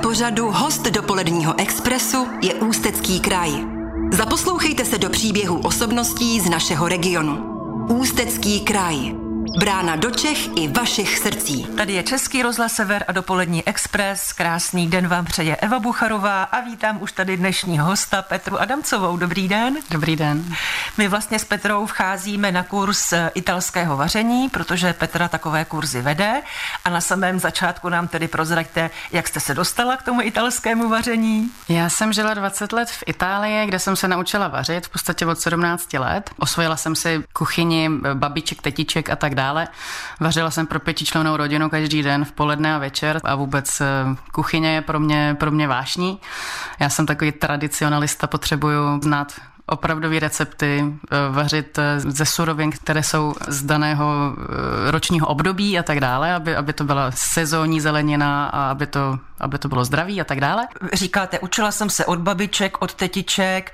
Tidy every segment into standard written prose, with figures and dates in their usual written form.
pořadu host dopoledního Expressu je Ústecký kraj. Zaposlouchejte se do příběhů osobností z našeho regionu. Ústecký kraj. Brána do Čech i vašich srdcí. Tady je Český rozhlas Sever a dopolední Express. Krásný den vám přeje Eva Bucharová a vítám už tady dnešního hosta Petru Adamcovou. Dobrý den. Dobrý den. My vlastně s Petrou vcházíme na kurz italského vaření, protože Petra takové kurzy vede a na samém začátku nám tedy prozraďte, jak jste se dostala k tomu italskému vaření. Já jsem žila 20 let v Itálii, kde jsem se naučila vařit, v podstatě od 17 let. Osvojila jsem si kuchyni babiček, tetiček a tak dále. Vařila jsem pro 5člennou rodinu každý den v poledne a večer a vůbec kuchyně je pro mě vášní. Já jsem takový tradicionalista, potřebuju znát opravdový recepty, vařit ze surovin, které jsou z daného ročního období a tak dále, aby to byla sezónní zelenina a aby to bylo zdraví a tak dále. Říkáte, učila jsem se od babiček, od tetiček,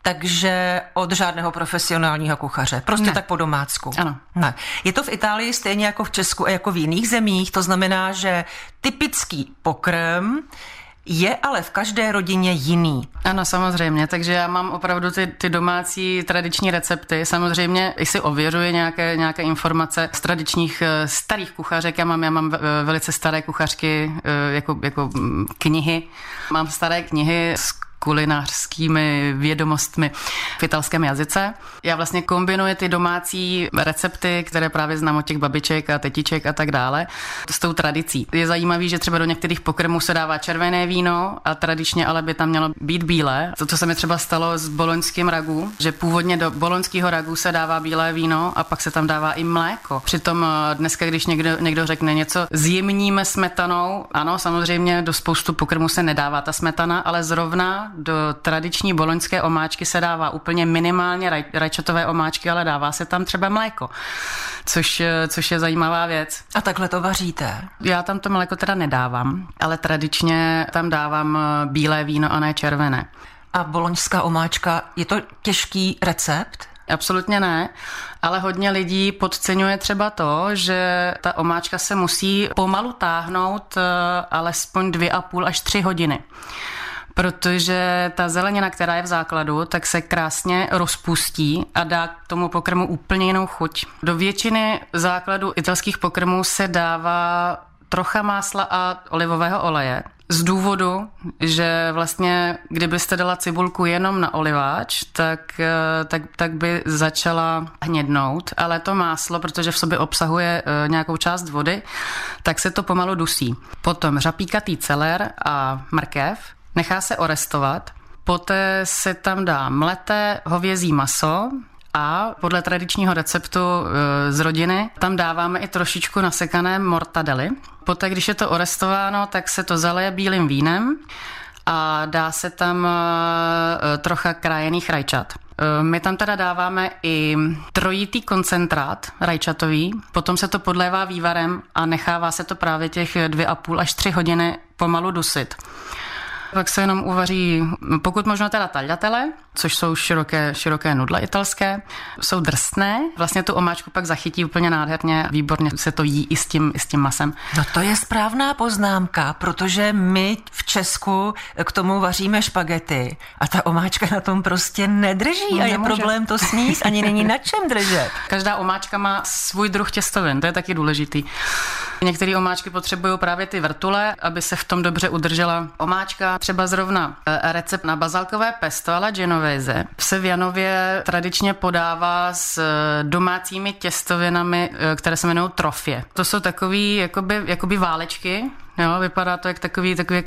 takže od žádného profesionálního kuchaře. Prostě ne. Tak po domácku. Ano. Ne. Je to v Itálii stejně jako v Česku a jako v jiných zemích, to znamená, že typický pokrm je ale v každé rodině jiný. Ano, samozřejmě, takže já mám opravdu ty domácí tradiční recepty. Samozřejmě i si ověřuji nějaké informace z tradičních starých kuchařek. Já mám velice staré kuchařky jako knihy. Mám staré knihy s kulinářskými vědomostmi v italském jazyce. Já vlastně kombinuji ty domácí recepty, které právě znám od těch babiček a tetiček a tak dále, s tou tradicí. Je zajímavý, že třeba do některých pokrmů se dává červené víno a tradičně ale by tam mělo být bílé. To, co se mi třeba stalo s boloňským ragu, že původně do boloňského ragu se dává bílé víno a pak se tam dává i mléko. Přitom dneska, když někdo řekne něco zjemníme smetanou, ano, samozřejmě do spoustu pokrmů se nedává ta smetana, ale zrovna do tradiční boloňské omáčky se dává úplně minimálně rajčatové omáčky, ale dává se tam třeba mléko, což je zajímavá věc. A takhle to vaříte? Já tam to mléko teda nedávám, ale tradičně tam dávám bílé víno a ne červené. A boloňská omáčka, je to těžký recept? Absolutně ne, ale hodně lidí podceňuje třeba to, že ta omáčka se musí pomalu táhnout alespoň 2,5 až 3 hodiny. Protože ta zelenina, která je v základu, tak se krásně rozpustí a dá k tomu pokrmu úplně jinou chuť. Do většiny základů italských pokrmů se dává trocha másla a olivového oleje. Z důvodu, že vlastně, kdybyste dala cibulku jenom na oliváč, tak by začala hnědnout, ale to máslo, protože v sobě obsahuje nějakou část vody, tak se to pomalu dusí. Potom řapíkatý celer a mrkev, nechá se orestovat, poté se tam dá mleté hovězí maso a podle tradičního receptu z rodiny tam dáváme i trošičku nasekané mortadely. Poté, když je to orestováno, tak se to zaleje bílým vínem a dá se tam trocha krájených rajčat. My tam teda dáváme i trojitý koncentrát rajčatový, potom se to podlévá vývarem a nechává se to právě těch 2,5 až 3 hodiny pomalu dusit. Pak se jenom uvaří, pokud možno teda tagliatelle, což jsou široké nudle italské, jsou drsné. Vlastně tu omáčku pak zachytí úplně nádherně, výborně se to jí i s tím masem. No to je správná poznámka, protože my v Česku k tomu vaříme špagety a ta omáčka na tom prostě nedrží a je problém to sníst, ani není na čem držet. Každá omáčka má svůj druh těstovin, to je taky důležitý. Některé omáčky potřebují právě ty vrtule, aby se v tom dobře udržela omáčka. Třeba zrovna recept na bazalkové pesto alla genovese se v Janově tradičně podává s domácími těstovinami, které se jmenují trofie. To jsou takový jakoby válečky, jo, vypadá to jak takový